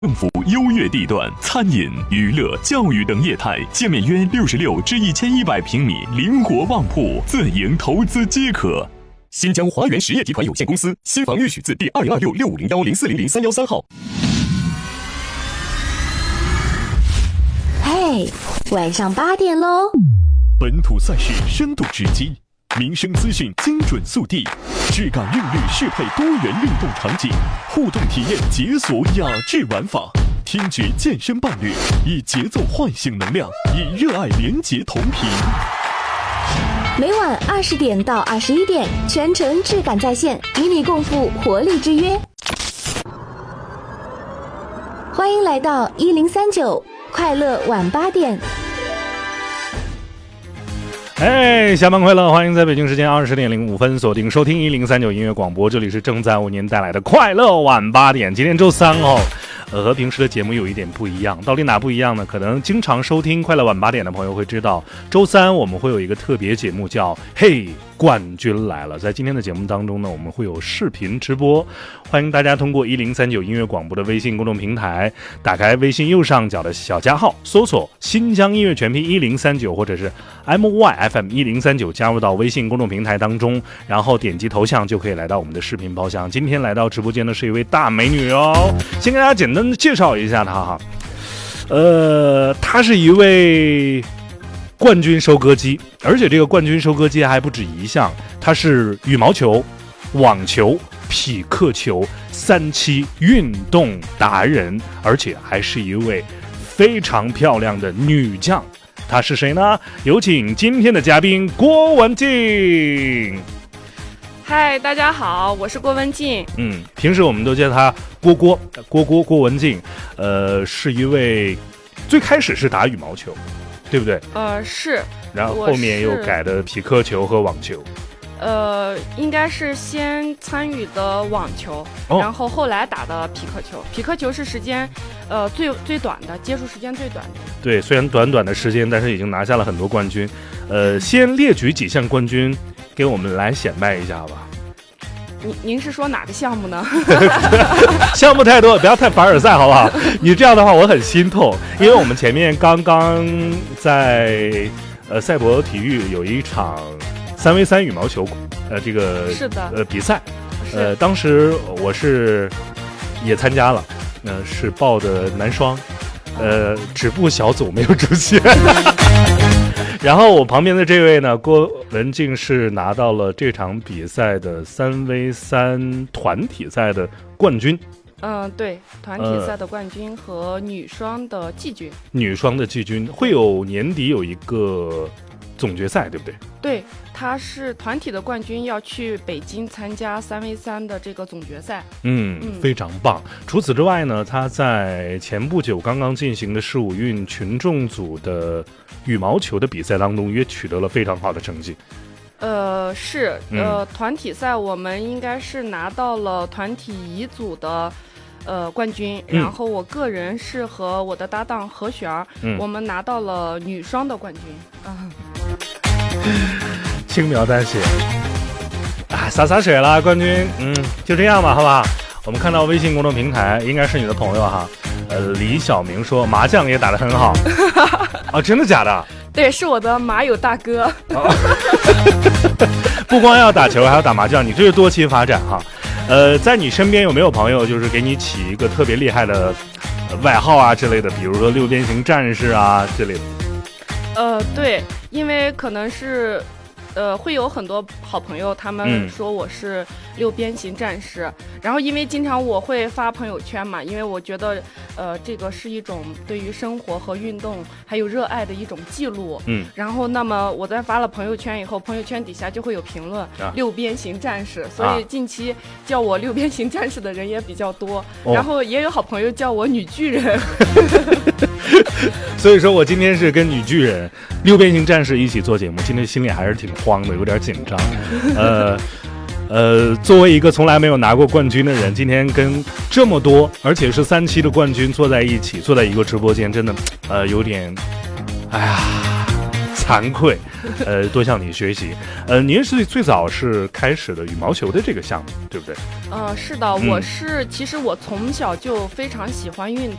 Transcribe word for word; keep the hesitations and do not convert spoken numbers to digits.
政府优越地段，餐饮、娱乐、教育等业态，建面约六十六至一千一百平米，灵活旺铺，自营投资皆可。新疆华源实业集团有限公司新房预许字第二零二六六五零幺零四零零三幺三号。 嘿，晚上八点喽！ 本土赛事深度直击，民生资讯精准速递，质感韵律适配多元运动场景，互动体验解锁雅致玩法，听觉健身伴侣，以节奏唤醒能量，以热爱连结同频。 每晚二十点到二十一点，全程质感在线，与你共赴活力之约。欢迎来到一零三九快乐晚八点。 哎，下班快乐！欢迎在北京时间二十点零五分锁定收听一零三九音乐广播，这里是正在为您带来的快乐晚八点。今天周三哦，呃，和平时的节目有一点不一样，到底哪不一样呢？可能经常收听快乐晚八点的朋友会知道，周三我们会有一个特别节目叫嘿冠军来了。在今天的节目当中呢，我们会有视频直播，欢迎大家通过一零三九音乐广播的微信公众平台，打开微信右上角的小加号，搜索新疆音乐全拼一零三九或者是 M Y F M 一零三九，加入到微信公众平台当中，然后点击头像就可以来到我们的视频包厢。今天来到直播间的是一位大美女哦，先给大家简单的介绍一下她哈，呃，她是一位冠军收割机，而且这个冠军收割机还不止一项，它是羽毛球、网球、匹克球三期运动达人，而且还是一位非常漂亮的女将。她是谁呢？有请今天的嘉宾郭文静。 嗨，大家好，我是郭文静。 嗯，平时我们都叫她郭郭郭郭郭文静，呃，是一位最开始是打羽毛球，对不对？ 呃，是。 然后后面又改的匹克球和网球。 呃，应该是先参与的网球，哦、然后后来打的匹克球。匹克球是时间，呃，最最短的，接触时间最短的。 对，虽然短短的时间，但是已经拿下了很多冠军。呃，先列举几项冠军，给我们来显摆一下吧。 您您是说哪个项目呢？ 项目太多，不要太凡尔赛，好不好？你这样的话，我很心痛，因为我们前面刚刚在呃赛博体育有一场三 v 三羽毛球，呃，这个是的， 呃比赛，呃，当时我是也参加了，呃，是报的男双，呃，止步小组没有出现。然后我旁边的这位呢，郭文静是拿到了这场比赛的三 v 三团体赛的冠军。 嗯，对，团体赛的冠军和女双的季军。 女双的季军会有年底有一个总决赛，对不对？ 对，他是团体的冠军，要去北京参加三 v 三的这个总决赛。 嗯，嗯非常棒。除此之外呢，他在前不久刚刚进行的世五运群众组的羽毛球的比赛当中，也取得了非常好的成绩。 呃，是，呃，团体赛我们应该是拿到了团体乙组的。呃，冠军，然后我个人是和我的搭档何璇儿、嗯，我们拿到了女双的冠军。嗯， 轻描淡写，啊，洒洒水了，冠军，嗯，就这样吧，好不好？我们看到微信公众平台，应该是你的朋友哈，呃，李小明说麻将也打得很好，啊，真的假的？ 对，是我的麻友大哥。 不光要打球，还要打麻将，你这是多期发展哈。呃，在你身边有没有朋友就是给你起一个特别厉害的、呃、外号啊之类的，比如说六边形战士啊之类的？ 呃，对，因为可能是，呃，会有很多好朋友他们说我是六边形战士，嗯、然后因为经常我会发朋友圈嘛，因为我觉得，呃，这个是一种对于生活和运动还有热爱的一种记录。嗯，然后那么我在发了朋友圈以后，朋友圈底下就会有评论、啊、六边形战士，所以近期叫我六边形战士的人也比较多，哦、然后也有好朋友叫我女巨人。 所以说我今天是跟女巨人六边形战士一起做节目，今天心里还是挺慌的，有点紧张。呃呃，作为一个从来没有拿过冠军的人，今天跟这么多而且是三期的冠军坐在一起，坐在一个直播间，真的呃有点哎呀惭愧，呃，多向你学习。呃，您是最早是开始的羽毛球的这个项目，对不对？ 呃，是的，我是其实我从小就非常喜欢运